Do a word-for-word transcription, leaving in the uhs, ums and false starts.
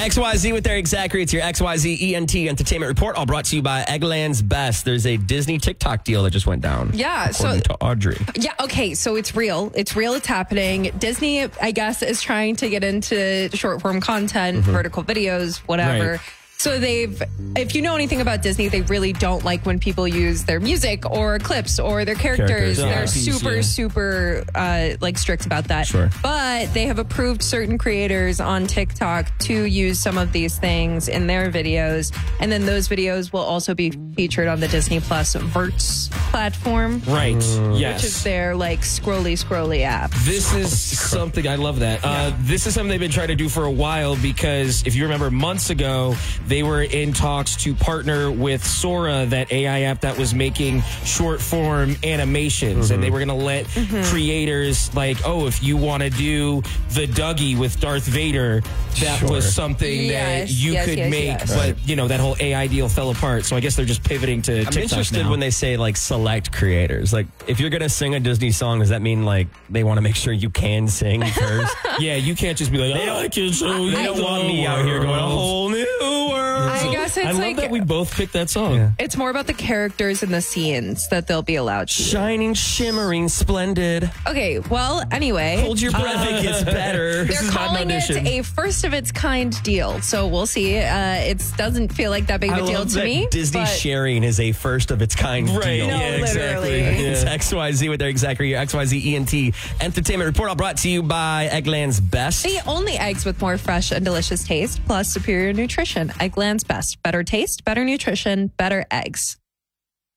X Y Z with Eric Zachary. It's your X Y Z E N T Entertainment Report, all brought to you by Eggland's Best. There's a Disney TikTok deal that just went down. Yeah. According so, to Audrey. Yeah. Okay. So it's real. It's real. It's happening. Disney, I guess, is trying to get into short form content, mm-hmm. vertical videos, whatever. Right. So they've, if you know anything about Disney, they really don't like when people use their music or clips or their characters. characters They're yeah. super, yeah. super uh, like strict about that. Sure. But they have approved certain creators on TikTok to use some of these things in their videos. And then those videos will also be featured on the Disney Plus Verts platform. Right. Mm. Yes. Which is their like scrolly, scrolly app. This is something, I love that. Yeah. Uh, this is something they've been trying to do for a while because if you remember months ago, they were in talks to partner with Sora, that A I app that was making short form animations. Mm-hmm. And they were going to let mm-hmm. creators like, oh, if you want to do the Dougie with Darth Vader, that sure. was something yes, that you yes, could yes, make. yes. But, you know, that whole A I deal fell apart. So I guess they're just pivoting to I'm TikTok interested now. when they say like select creators. Like if you're going to sing a Disney song, does that mean like they want to make sure you can sing first? Yeah, you can't just be like, oh, I can show you. They don't want me out here going a whole new world. I guess it's I like, love that we both picked that song. Yeah. It's more about the characters and the scenes that they'll be allowed to. Shining, shimmering, splendid. Okay, well, anyway. Hold your breath, uh, it gets better. They're calling it a first of its kind deal. So we'll see. Uh, it doesn't feel like that big of a I deal love to that me. Disney but sharing is a first of its kind right. deal. No, yeah, exactly. literally. Yeah. It's X Y Z with Eric Zachary, your X Y Z E N T Entertainment Report, all brought to you by Eggland's Best. The only eggs with more fresh and delicious taste, plus superior nutrition. Eggland's Best. Better taste, better nutrition, better eggs.